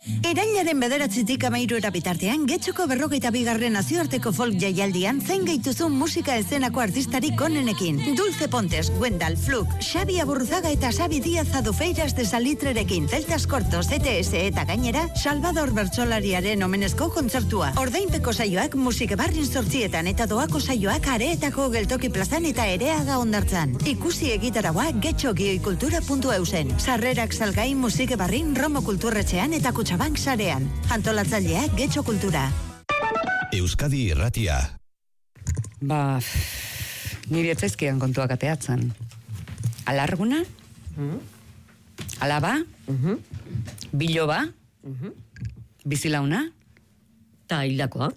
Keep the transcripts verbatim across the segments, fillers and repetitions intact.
Irailaren bederatzitik amairura bitartean, Getxoko berrogeita bigarren nazioarteko folk jaialdian zein gaituzun musika eszenako artistarik onenekin. Dulce Pontes, Wendal, Fluk, Xabi Aburzaga eta Xabi Díaz Adufeiras de Salitrerekin, Celtas Cortos, E T S eta gainera, Salvador Bertsolariaren omenezko kontzertua. Ordainpeko saioak musike barrin sortzietan eta doako saioak Areetako geltoki plazan eta Ereaga Hondartzan. Ikusi egitaragoa getxo gioikultura puntu eusen. Sarrerak salgai musike barrin Romo Kulturretxean eta Kutxabank sarean. Antolatzailea Getxo Kultura. Euskadi Irratia. Ba, nire etzaizkian kontuak ateatzen. Alarguna? Mm-hmm. Alaba? Mm-hmm. Biloba? Mm-hmm. Bizilauna? Ta hildakoa.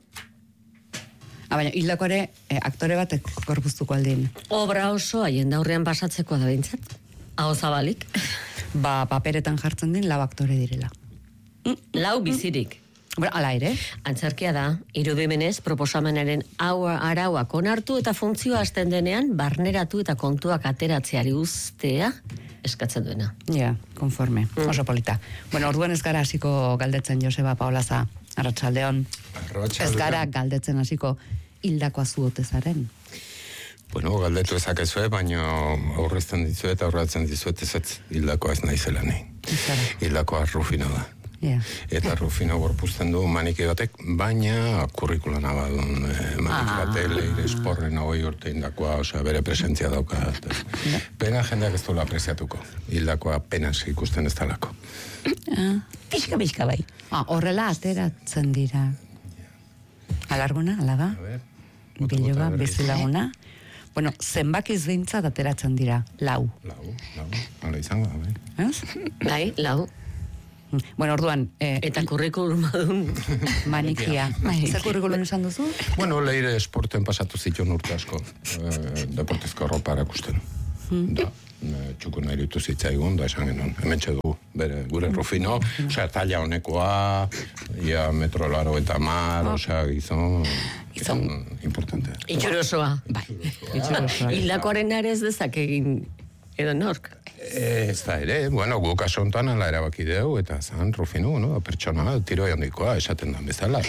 Ah, baina, hildakoare eh, aktore bat korpuztuko aldin. Obra oso haien daurrean pasatzekoa da bintzat. Hau zabalik. Ba, paperetan jartzen din lau aktore direla. Lau bizirik. Bueno, ala ere. Antzerkia da, irudimenez proposamenaren hau arauak onartu eta funtzioa hasten denean barneratu eta kontuak ateratzeari uztea eskatzen duena. Ja, konforme, mm. oso polita. Bueno, orduan ez gara hasiko galdetzen Joseba Paolaza, arratsaldeon. Ez gara galdetzen hasiko hildakoa zuote zaren. Bueno, galdetu ezakezue, baina aurrezten dizuet, aurratzen dizuet ez ez hildakoa ez naizela nahi. Hildakoa Rufino da. Yeah. Eta Rufino gorpuzten du maniki batek, baina kurrikulana badun eh, maniki ah. batek leire esporren hogei urte indakoa, osea, bere presentzia dauka. Yeah. Pena jendeak ez duela apresiatuko. Hildakoa penas ikusten ez talako. Ah. Pixka, pixka bai. Ah, horrela ateratzen dira. Alarguna, ala da? Biloba, bizilaguna. Bueno, zenbakiz behintzat ateratzen dira. Lau. Lau, lau. Hala izango da, bai. Ez? Bai, lau. Bueno, orduan... Eh, eta kurrikulum adun. Manikia. Zer kurrikulum esan duzu? Bueno, leire esporten pasatu zituen urte asko. Eh, deportezko ropa erakusten. Hmm. Da, txuko nahi ditu zitzaigun, da esan genuen. Hemen txedu, bere, gure Rufino, osea, talla honekoa, ia metro laro eta mar, osea, gizon... Gizon importante. Itxurosoa. Bai. Itxurosoa. Hildakoaren arez dezak egin edo nork. Ez da ere, bueno, guk asontan ala erabaki deu, eta zan Rufino, no? Pertsona, tiro handikoa, esaten da bezala.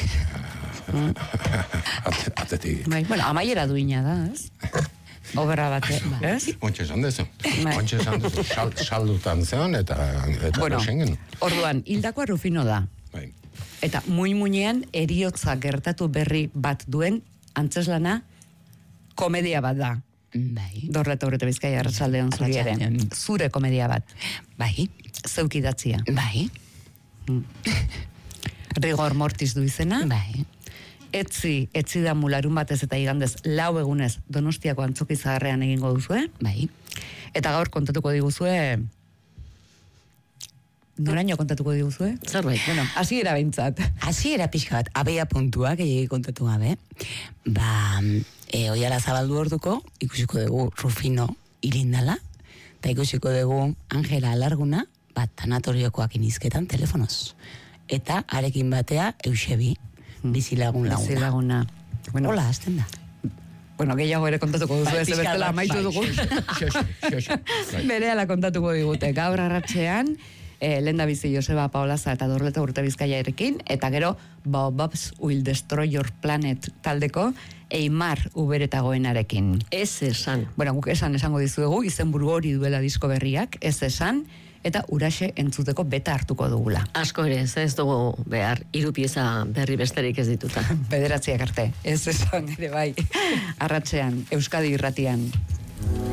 Atetik. Bai, bueno, amaiera duina da, ez? Obra bate, ez? Ontxe esan dezu. Ontxe esan dezu. Saldutan zean, eta... Bueno, orduan, hildakoa Rufino da. Bai. Eta muin-muinean eriotza gertatu berri bat duen antzeslana komedia bat da. Bai. Dorreta horreta Bizkaia arratsaldeon zuri ere. Zure komedia bat. Bai. Zeuk idatzia. Bai. Mm. Rigor mortis du izena. Bai. Etzi, etzi da mularun batez eta igandez lau egunez Donostiako antzoki zaharrean egingo duzue. Bai. Eta gaur kontatuko diguzue... Noraino kontatuko diguzue? Zerbait. Bueno, hasiera behintzat. Hasiera pixka bat, abea puntuak gehiagik kontatu gabe. Ba, e, oiara zabaldu orduko, ikusiko dugu Rufino irindala, eta ikusiko dugu Angela Alarguna, bat tanatoriokoak inizketan telefonoz. Eta arekin batea Eusebi, bizilagun laguna. Bizilaguna. Bueno, hola, azten da. Bueno, gehiago ere kontatuko duzu, ez bestela amaitu dugu. Berehala kontatuko digute. Gaur arratsean, eh, lenda bizi Joseba Paolaza eta Dorreta urte Bizkaia erekin, eta gero Baobabs Will Destroy Your Planet taldeko Eimar uberetagoenarekin. Ez esan. Bueno, guk esan esango dizuegu, izenburu hori duela disko berriak, ez esan, eta uraxe entzuteko beta hartuko dugula. Asko ere, ez, ez dugu behar, hiru pieza berri besterik ez dituta. Bederatziak arte, ez esan ere bai. Arratsean, Euskadi Irratian.